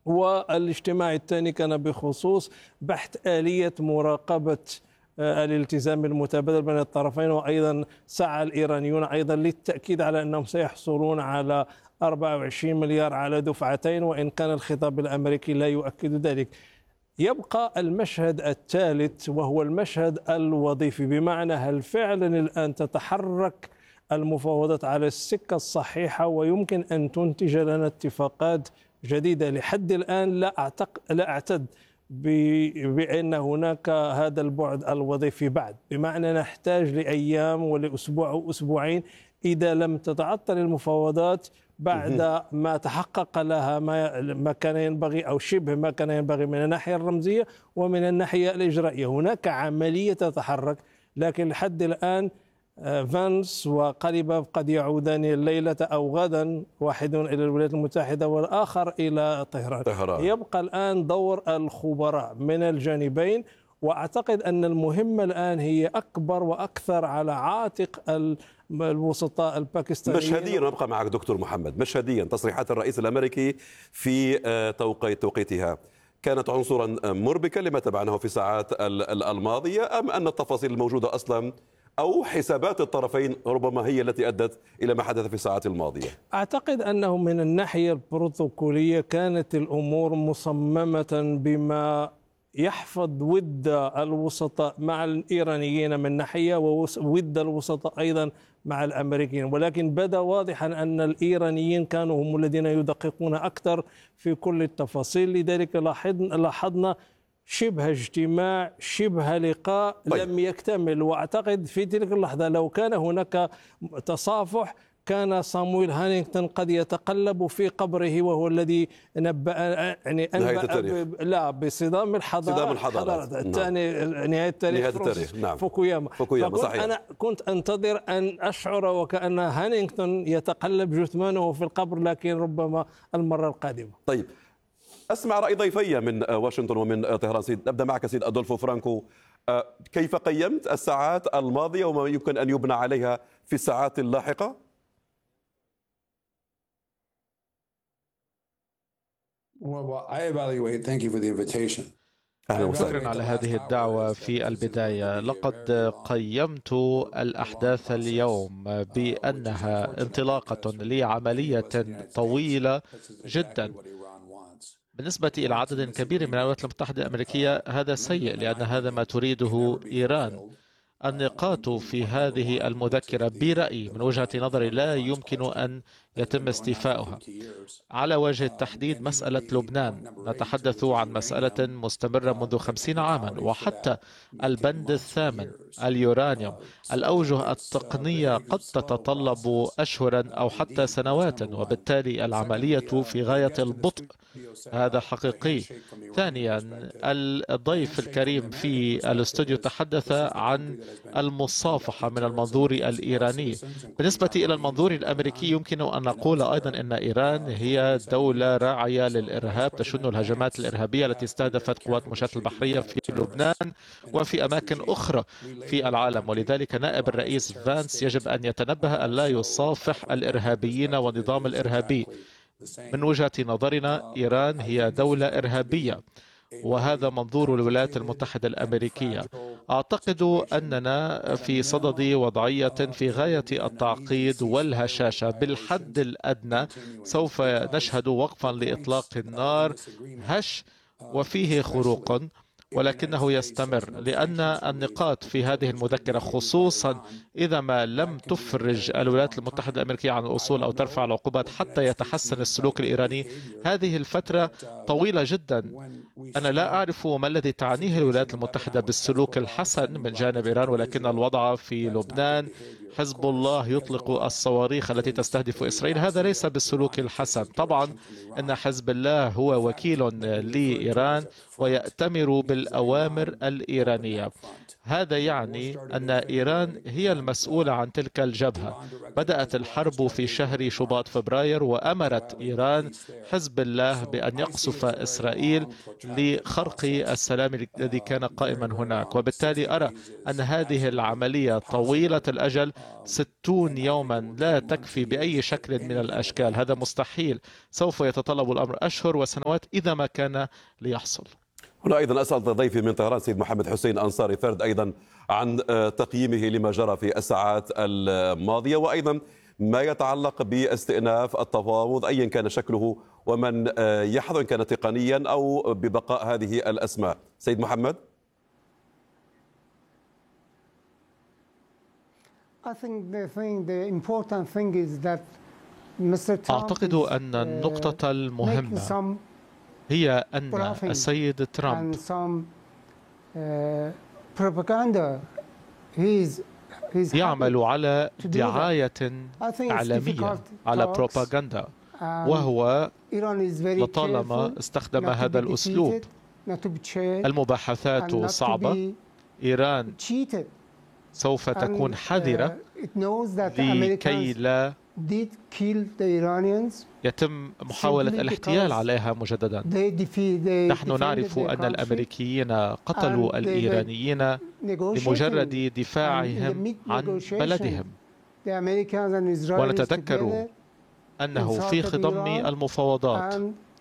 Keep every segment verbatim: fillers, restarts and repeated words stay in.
والاجتماع الثاني كان بخصوص بحث آلية مراقبة الالتزام المتبادل بين الطرفين. وأيضا سعى الإيرانيون أيضا للتأكيد على أنهم سيحصلون على أربعة وعشرين مليار على دفعتين، وإن كان الخطاب الأمريكي لا يؤكد ذلك. يبقى المشهد الثالث وهو المشهد الوظيفي، بمعنى هل فعلا الآن تتحرك المفاوضات على السكة الصحيحة ويمكن أن تنتج لنا اتفاقات جديدة؟ لحد الآن لا أعتقد لا أعتد بأن هناك هذا البعد الوظيفي بعد، بمعنى نحتاج لأيام ولأسبوع أو أسبوعين إذا لم تتعطل المفاوضات بعد ما تحقق لها ما ما كان ينبغي أو شبه ما كان ينبغي من الناحية الرمزية ومن الناحية الإجرائية. هناك عملية تتحرك، لكن لحد الآن فانس وقليباف قد يعودان الليلة أو غدا، واحد إلى الولايات المتحدة والآخر إلى طهران. طهران. يبقى الآن دور الخبراء من الجانبين، وأعتقد أن المهمة الآن هي أكبر وأكثر على عاتق الوسطاء الباكستانيين. مشهديا نبقى معك دكتور محمد، مشهديا تصريحات الرئيس الأمريكي في توقيت توقيتها كانت عنصرا مربكا لما تبعناه في الساعات الماضية، أم أن التفاصيل الموجودة أصلا أو حسابات الطرفين ربما هي التي أدت إلى ما حدث في الساعات الماضية؟ أعتقد أنه من الناحية البروتوكولية كانت الأمور مصممة بما يحفظ ود الوسطاء مع الإيرانيين من ناحية وود الوسطاء أيضا مع الأمريكيين، ولكن بدا واضحا أن الإيرانيين كانوا هم الذين يدققون أكثر في كل التفاصيل. لذلك لاحظنا شبه اجتماع شبه لقاء طيب. لم يكتمل. وأعتقد في تلك اللحظة لو كان هناك تصافح كان صامويل هانينغتون قد يتقلب في قبره، وهو الذي نبأ يعني أنبأ لا بصدام الحضارة. صدام الحضارات الثاني نهاية التاريخ, نهاية التاريخ. نعم. فوكوياما. فوكوياما صحيح. أنا كنت أنتظر أن أشعر وكأن هانينغتون يتقلب جثمانه في القبر، لكن ربما المرة القادمة. طيب، أسمع رأي ضيفي من واشنطن ومن طهران. سيد نبدأ معك سيد أدولفو فرانكو، كيف قيمت الساعات الماضية وما يمكن أن يبنى عليها في الساعات اللاحقة؟ شكرا على هذه الدعوة. في البداية لقد قيمت الأحداث اليوم بأنها انطلاقة لعملية طويلة جدا. بالنسبة إلى عدد كبير من الولايات المتحدة الأمريكية هذا سيء، لأن هذا ما تريده إيران. النقاط في هذه المذكرة برأيي من وجهة نظري لا يمكن أن يتم استيفاؤها. على وجه التحديد مسألة لبنان، نتحدث عن مسألة مستمرة منذ خمسين عاما، وحتى البند الثامن اليورانيوم، الأوجه التقنية قد تتطلب أشهرا أو حتى سنوات، وبالتالي العملية في غاية البطء. هذا حقيقي. ثانيا، الضيف الكريم في الاستوديو تحدث عن المصافحة من المنظور الإيراني. بالنسبة إلى المنظور الأمريكي يمكن أن نقول أيضا أن إيران هي دولة راعية للإرهاب، تشن الهجمات الإرهابية التي استهدفت قوات المشاة البحرية في لبنان وفي أماكن أخرى في العالم. ولذلك نائب الرئيس فانس يجب أن يتنبه أن لا يصافح الإرهابيين والنظام الإرهابي. من وجهة نظرنا إيران هي دولة إرهابية، وهذا منظور الولايات المتحدة الأمريكية. أعتقد أننا في صدد وضعية في غاية التعقيد والهشاشة. بالحد الأدنى سوف نشهد وقفا لإطلاق النار هش وفيه خروق، ولكنه يستمر، لأن النقاط في هذه المذكرة خصوصا إذا ما لم تفرج الولايات المتحدة الأمريكية عن الأصول أو ترفع العقوبات حتى يتحسن السلوك الإيراني، هذه الفترة طويلة جدا. أنا لا أعرف ما الذي تعنيه الولايات المتحدة بالسلوك الحسن من جانب إيران، ولكن الوضع في لبنان حزب الله يطلق الصواريخ التي تستهدف إسرائيل، هذا ليس بالسلوك الحسن. طبعا إن حزب الله هو وكيل لإيران ويأتمر بالأوامر الإيرانية. هذا يعني أن إيران هي المسؤولة عن تلك الجبهة. بدأت الحرب في شهر شباط فبراير، وأمرت إيران حزب الله بأن يقصف إسرائيل لخرق السلام الذي كان قائما هناك. وبالتالي أرى أن هذه العملية طويلة الأجل ستون يوما لا تكفي بأي شكل من الأشكال، هذا مستحيل. سوف يتطلب الأمر أشهر وسنوات إذا ما كان ليحصل. هنا أيضا أسأل ضيفي من طهران سيد محمد حسين أنصاري فرد أيضا عن تقييمه لما جرى في الساعات الماضية، وأيضا ما يتعلق باستئناف التفاوض أيا كان شكله ومن يحظى إن كان تقنيا أو ببقاء هذه الأسماء. سيد محمد. أعتقد أن النقطة المهمة هي أن السيد ترامب يعمل على دعاية إعلامية، على بروباغندا، وهو لطالما استخدم هذا الأسلوب. المباحثات صعبة، إيران سوف تكون حذرة لكي لا يتم محاولة الاحتيال عليها مجددا. نحن نعرف أن الأمريكيين قتلوا الإيرانيين لمجرد دفاعهم عن بلدهم، ونتذكر أنه في خضم المفاوضات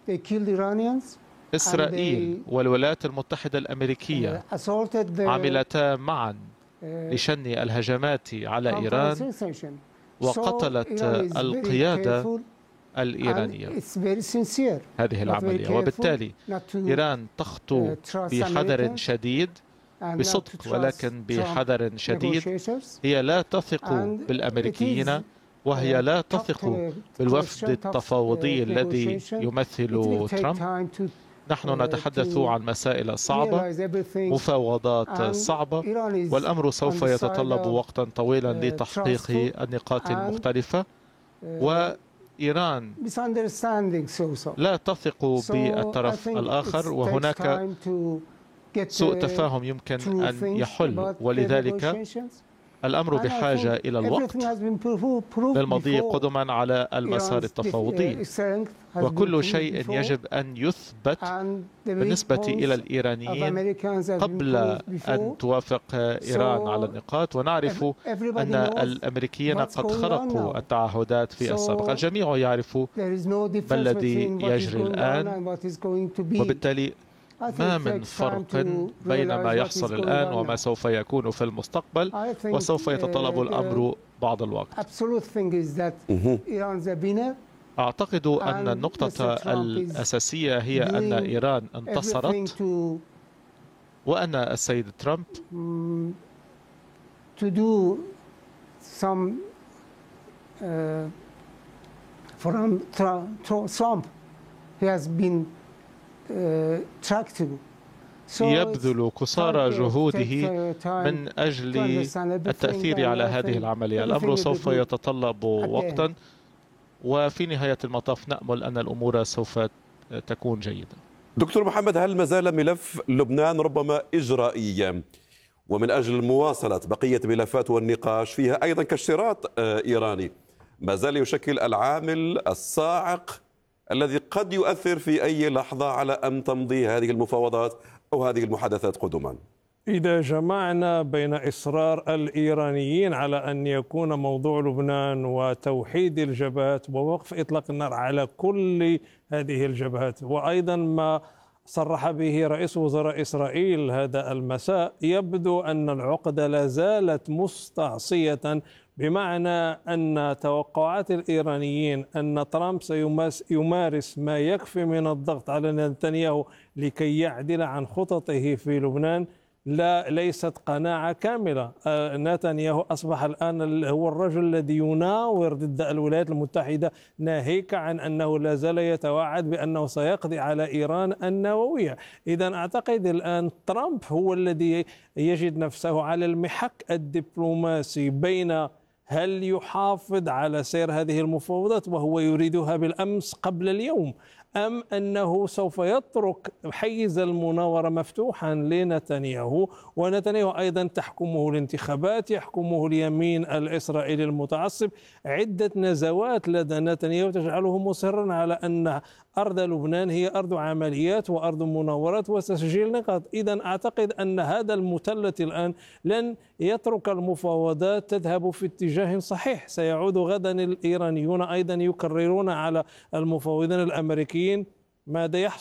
إسرائيل والولايات المتحدة الأمريكية عملتا معا لشن الهجمات على إيران وقتلت القيادة الإيرانية هذه العملية، وبالتالي إيران تخطو بحذر شديد، بصدق ولكن بحذر شديد. هي لا تثق بالأمريكيين، وهي لا تثق بالوفد التفاوضي الذي يمثل ترامب. نحن نتحدث عن مسائل صعبة، مفاوضات صعبة، والأمر سوف يتطلب وقتا طويلا لتحقيق النقاط المختلفة، وإيران لا تثق بالطرف الآخر، وهناك سوء تفاهم يمكن أن يحل، ولذلك الأمر بحاجة إلى الوقت للمضي قدما على المسار التفاوضي، وكل شيء يجب أن يثبت بالنسبة إلى الإيرانيين قبل أن توافق إيران على النقاط. ونعرف أن الأمريكيين قد خرقوا التعهدات في السابق. الجميع يعرف ما الذي يجري الآن، وبالتالي ما من فرق بين ما يحصل الآن وما سوف يكون في المستقبل، وسوف يتطلب الأمر بعض الوقت. أعتقد أن النقطة الأساسية هي أن إيران انتصرت، وأن السيد ترامب يبذل قصارى جهوده من أجل التأثير على هذه العملية. الأمر سوف يتطلب وقتا، وفي نهاية المطاف نأمل أن الأمور سوف تكون جيدة. دكتور محمد، هل ما زال ملف لبنان ربما إجرائيا، ومن أجل مواصلة بقية ملفات والنقاش فيها أيضا كاشتراط إيراني ما زال يشكل العامل الصاعق الذي قد يؤثر في أي لحظة على أن تمضي هذه المفاوضات أو هذه المحادثات قدما؟ إذا جمعنا بين إصرار الإيرانيين على أن يكون موضوع لبنان وتوحيد الجبهات ووقف إطلاق النار على كل هذه الجبهات، وأيضا ما صرح به رئيس وزراء إسرائيل هذا المساء، يبدو أن العقدة لا زالت مستعصية، بمعنى أن توقعات الإيرانيين أن ترامب سيمارس ما يكفي من الضغط على نتنياهو لكي يعدل عن خططه في لبنان لا ليست قناعة كاملة. نتنياهو أصبح الآن هو الرجل الذي يناور ضد الولايات المتحدة، ناهيك عن أنه لا زال يتوعد بأنه سيقضي على إيران النووية. إذا أعتقد الآن ترامب هو الذي يجد نفسه على المحك الدبلوماسي بين هل يحافظ على سير هذه المفاوضات وهو يريدها بالأمس قبل اليوم، أم أنه سوف يترك حيز المناورة مفتوحا لنتنياهو، ونتنياهو أيضا تحكمه الانتخابات، يحكمه اليمين الإسرائيلي المتعصب. عدة نزوات لدى نتنياهو تجعله مصرا على أن أرض لبنان هي أرض عمليات وأرض مناورات وتسجيل نقاط. إذا أعتقد أن هذا المثلث الآن لن يترك المفاوضات تذهب في اتجاه صحيح. سيعود غدا الإيرانيون أيضا يكررون على المفاوضين الأمريكيين ماذا يحصل